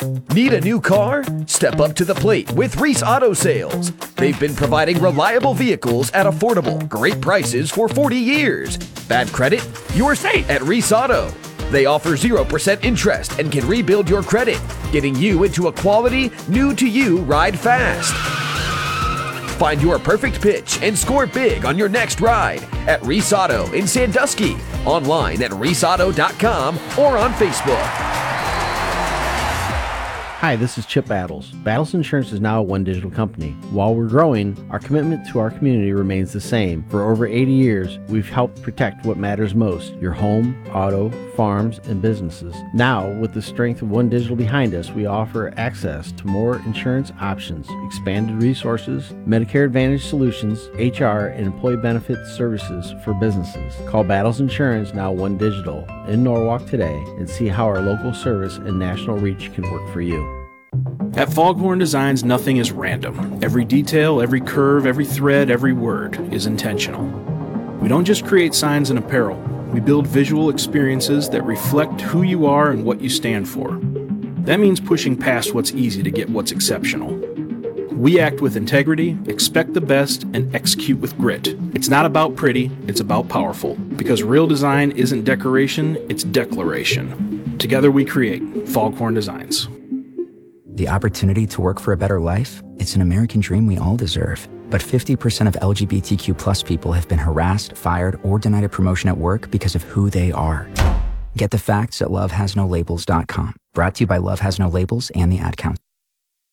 Need a new car? Step up to the plate with Reese Auto Sales. They've been providing reliable vehicles at affordable, great prices for 40 years. Bad credit? You're safe at Reese Auto. They offer 0% interest and can rebuild your credit, getting you into a quality, new-to-you ride fast. Find your perfect pitch and score big on your next ride at Reese Auto in Sandusky, online at reeseauto.com or on Facebook. Hi, this is Chip Battles. Battles Insurance is now a One Digital company. While we're growing, our commitment to our community remains the same. For over 80 years, we've helped protect what matters most: your home, auto, farms, and businesses. Now, with the strength of One Digital behind us, we offer access to more insurance options, expanded resources, Medicare Advantage solutions, HR, and employee benefits services for businesses. Call Battles Insurance, now One Digital, in Norwalk today and see how our local service and national reach can work for you. At Foghorn Designs, nothing is random. Every detail, every curve, every thread, every word is intentional. We don't just create signs and apparel. We build visual experiences that reflect who you are and what you stand for. That means pushing past what's easy to get what's exceptional. We act with integrity, expect the best, and execute with grit. It's not about pretty, it's about powerful. Because real design isn't decoration, it's declaration. Together we create Foghorn Designs. The opportunity to work for a better life? It's an American dream we all deserve. But 50% of LGBTQ plus people have been harassed, fired, or denied a promotion at work because of who they are. Get the facts at lovehasnolabels.com. Brought to you by Love Has No Labels and the Ad Council.